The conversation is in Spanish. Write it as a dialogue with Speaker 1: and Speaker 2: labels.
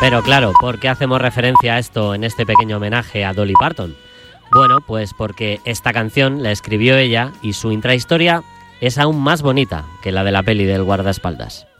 Speaker 1: Pero claro, ¿por qué hacemos referencia a esto en este pequeño homenaje a Dolly Parton? Bueno, pues porque esta canción la escribió ella y su intrahistoria es aún más bonita que la de la peli del guardaespaldas.